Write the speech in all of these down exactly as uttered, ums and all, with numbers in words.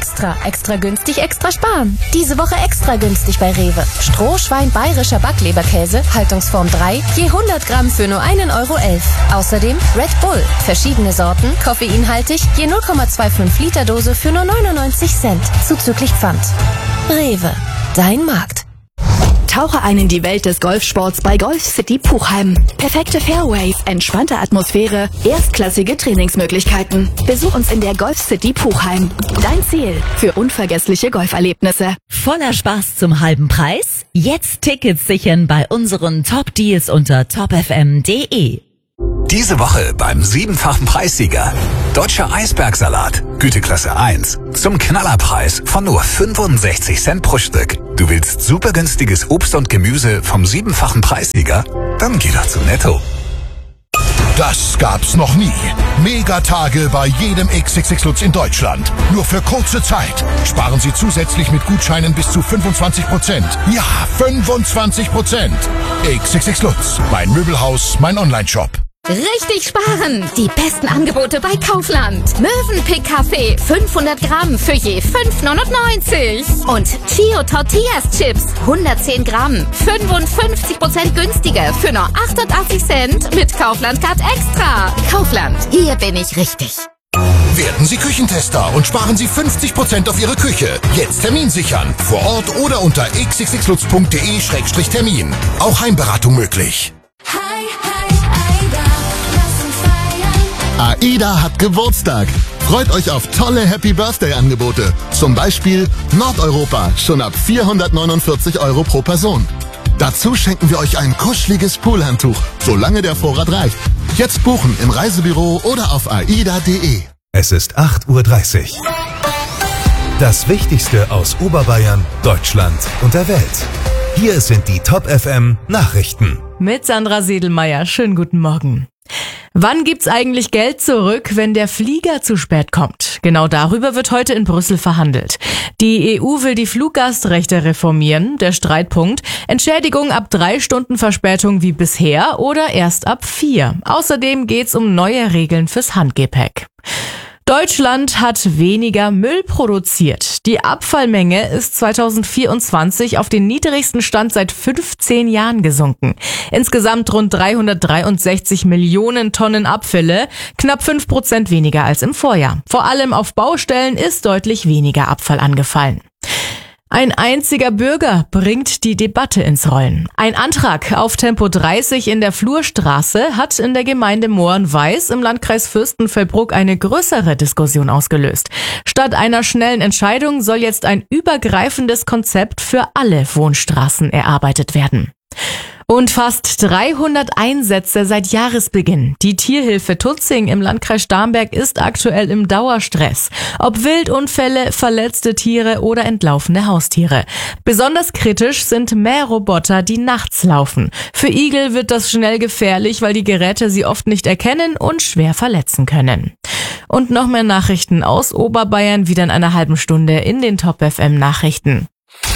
Extra. Extra günstig, extra sparen. Diese Woche extra günstig bei Rewe. Strohschwein bayerischer Backleberkäse, Haltungsform drei, je hundert Gramm für nur einen Euro elf. Außerdem Red Bull. Verschiedene Sorten, koffeinhaltig, je null Komma fünfundzwanzig Liter Dose für nur neunundneunzig Cent. Zuzüglich Pfand. Rewe. Dein Markt. Tauche ein in die Welt des Golfsports bei Golf City Puchheim. Perfekte Fairways, entspannte Atmosphäre, erstklassige Trainingsmöglichkeiten. Besuch uns in der Golf City Puchheim. Dein Ziel für unvergessliche Golferlebnisse. Voller Spaß zum halben Preis? Jetzt Tickets sichern bei unseren Top-Deals unter top f m punkt d e. Diese Woche beim siebenfachen Preissieger. Deutscher Eisbergsalat, Güteklasse eins. Zum Knallerpreis von nur fünfundsechzig Cent pro Stück. Du willst super günstiges Obst und Gemüse vom siebenfachen Preissieger? Dann geh doch zu Netto. Das gab's noch nie. Megatage bei jedem X X X Lutz in Deutschland. Nur für kurze Zeit. Sparen Sie zusätzlich mit Gutscheinen bis zu fünfundzwanzig Prozent. Ja, fünfundzwanzig Prozent. X X X Lutz. Mein Möbelhaus, mein Online-Shop. Richtig sparen! Die besten Angebote bei Kaufland. Mövenpick Kaffee fünfhundert Gramm für je fünf neunundneunzig. Und Chio Tortillas Chips hundertzehn Gramm, fünfundfünfzig Prozent günstiger für nur achtundachtzig Cent mit Kaufland Card Extra. Kaufland, hier bin ich richtig. Werden Sie Küchentester und sparen Sie fünfzig Prozent auf Ihre Küche. Jetzt Termin sichern. Vor Ort oder unter x x x lutz punkt d e Schrägstrich Termin. Auch Heimberatung möglich. AIDA hat Geburtstag. Freut euch auf tolle Happy-Birthday-Angebote. Zum Beispiel Nordeuropa, schon ab vierhundertneunundvierzig Euro pro Person. Dazu schenken wir euch ein kuscheliges Poolhandtuch, solange der Vorrat reicht. Jetzt buchen im Reisebüro oder auf aida punkt d e. Es ist acht Uhr dreißig. Das Wichtigste aus Oberbayern, Deutschland und der Welt. Hier sind die Top F M Nachrichten. Mit Sandra Sedelmeier. Schönen guten Morgen. Wann gibt's eigentlich Geld zurück, wenn der Flieger zu spät kommt? Genau darüber wird heute in Brüssel verhandelt. Die E U will die Fluggastrechte reformieren. Der Streitpunkt: Entschädigung ab drei Stunden Verspätung wie bisher oder erst ab vier. Außerdem geht's um neue Regeln fürs Handgepäck. Deutschland hat weniger Müll produziert. Die Abfallmenge ist zweitausendvierundzwanzig auf den niedrigsten Stand seit fünfzehn Jahren gesunken. Insgesamt rund dreihundertdreiundsechzig Millionen Tonnen Abfälle, knapp fünf Prozent weniger als im Vorjahr. Vor allem auf Baustellen ist deutlich weniger Abfall angefallen. Ein einziger Bürger bringt die Debatte ins Rollen. Ein Antrag auf Tempo dreißig in der Flurstraße hat in der Gemeinde Mohrenweiß im Landkreis Fürstenfeldbruck eine größere Diskussion ausgelöst. Statt einer schnellen Entscheidung soll jetzt ein übergreifendes Konzept für alle Wohnstraßen erarbeitet werden. Und fast dreihundert Einsätze seit Jahresbeginn. Die Tierhilfe Tutzing im Landkreis Starnberg ist aktuell im Dauerstress. Ob Wildunfälle, verletzte Tiere oder entlaufene Haustiere. Besonders kritisch sind Mähroboter, die nachts laufen. Für Igel wird das schnell gefährlich, weil die Geräte sie oft nicht erkennen und schwer verletzen können. Und noch mehr Nachrichten aus Oberbayern wieder in einer halben Stunde in den Top F M Nachrichten.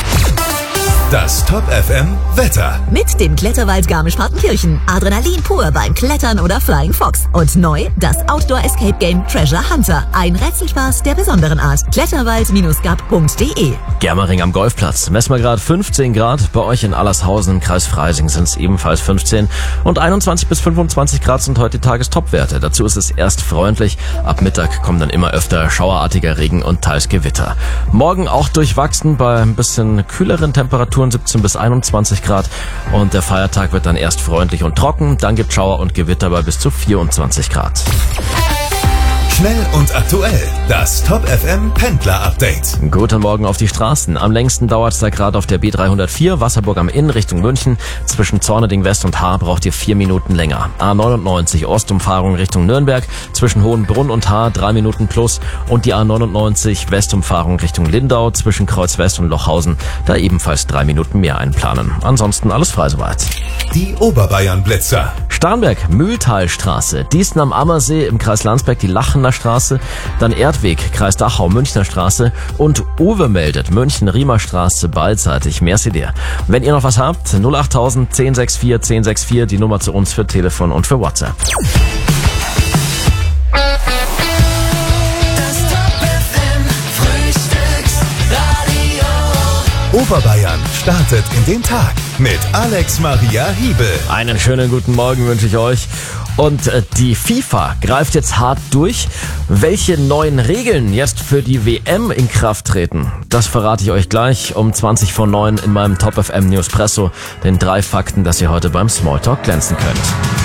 Das Top F M Wetter. Mit dem Kletterwald Garmisch-Partenkirchen. Adrenalin pur beim Klettern oder Flying Fox. Und neu das Outdoor Escape Game Treasure Hunter. Ein Rätselspaß der besonderen Art. Kletterwald Gap punkt d e. Germering am Golfplatz. Messen wir gerade fünfzehn Grad. Bei euch in Allershausen im Kreis Freising sind es ebenfalls fünfzehn. Und einundzwanzig bis fünfundzwanzig Grad sind heute die Tagestopwerte. Dazu ist es erst freundlich. Ab Mittag kommen dann immer öfter schauerartiger Regen und teils Gewitter. Morgen auch durchwachsen bei ein bisschen kühleren Temperaturen. siebzehn bis einundzwanzig Grad und der Feiertag wird dann erst freundlich und trocken, dann gibt Schauer und Gewitter bei bis zu vierundzwanzig Grad. Schnell und aktuell. Das Top F M Pendler Update. Guten Morgen auf die Straßen. Am längsten dauert es da gerade auf der B dreihundertvier Wasserburg am Inn Richtung München. Zwischen Zorneding West und Haar braucht ihr vier Minuten länger. A neunundneunzig Ostumfahrung Richtung Nürnberg. Zwischen Hohenbrunn und Haar drei Minuten plus. Und die A neunundneunzig Westumfahrung Richtung Lindau zwischen Kreuz West und Lochhausen. Da ebenfalls drei Minuten mehr einplanen. Ansonsten alles frei soweit. Die Oberbayern Blitzer. Starnberg, Mühltalstraße. Diesten am Ammersee im Kreis Landsberg die Lachener Straße, dann Erdweg, Kreis Dachau, Münchner Straße und Uwe meldet, München, Riemer Straße, beidseitig. Merci dir. Wenn ihr noch was habt, null achttausend, zehn sechs vier, zehn sechs vier, die Nummer zu uns für Telefon und für WhatsApp. Das Top F M Frühstück. Oberbayern startet in den Tag mit Alex Maria Hiebel. Einen schönen guten Morgen wünsche ich euch. Und äh, die FIFA greift jetzt hart durch. Welche neuen Regeln jetzt für die W M in Kraft treten, das verrate ich euch gleich um zwanzig vor neun in meinem Top F M Newspresso. Den drei Fakten, dass ihr heute beim Smalltalk glänzen könnt.